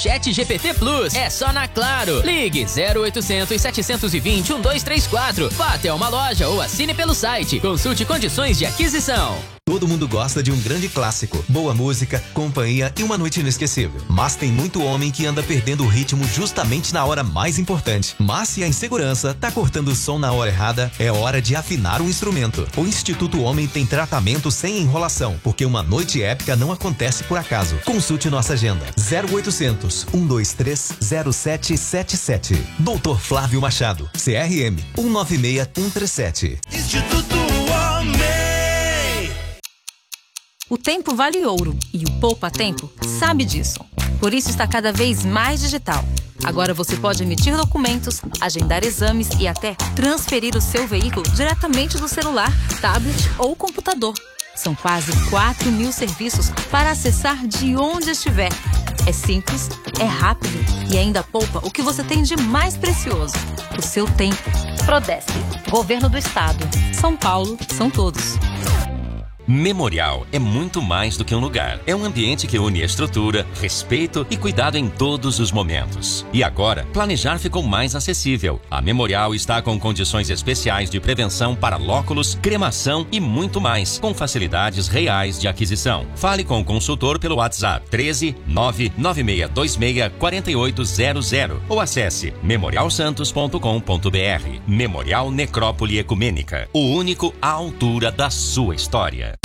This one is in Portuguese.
Chat GPT Plus. É só na Claro. Ligue 0800 720 1234. Vá até uma loja ou assine pelo site. Consulte condições de aquisição. Todo mundo gosta de um grande clássico, boa música, companhia e uma noite inesquecível. Mas tem muito homem que anda perdendo o ritmo justamente na hora mais importante. Mas se a insegurança tá cortando o som na hora errada, é hora de afinar o instrumento. O Instituto Homem tem tratamento sem enrolação, porque uma noite épica não acontece por acaso. Consulte nossa agenda. 0800 123 0777. Dr. Flávio Machado, CRM 196 137. Instituto Homem. O tempo vale ouro e o Poupa Tempo sabe disso. Por isso está cada vez mais digital. Agora você pode emitir documentos, agendar exames e até transferir o seu veículo diretamente do celular, tablet ou computador. São quase 4.000 serviços para acessar de onde estiver. É simples, é rápido e ainda poupa o que você tem de mais precioso: o seu tempo. Prodesp, Governo do Estado. São Paulo, são todos. Memorial é muito mais do que um lugar. É um ambiente que une estrutura, respeito e cuidado em todos os momentos. E agora, planejar ficou mais acessível. A Memorial está com condições especiais de prevenção para lóculos, cremação e muito mais, com facilidades reais de aquisição. Fale com o consultor pelo WhatsApp 13 99626 4800 ou acesse memorialsantos.com.br. Memorial Necrópole Ecumênica, o único à altura da sua história.